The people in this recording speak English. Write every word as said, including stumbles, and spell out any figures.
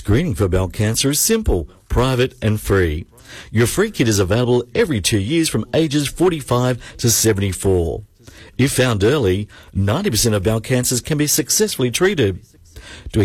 Screening for bowel cancer is simple, private and free. Your free kit is available every two years from ages forty-five to seventy-four. If found early, ninety percent of bowel cancers can be successfully treated. Doing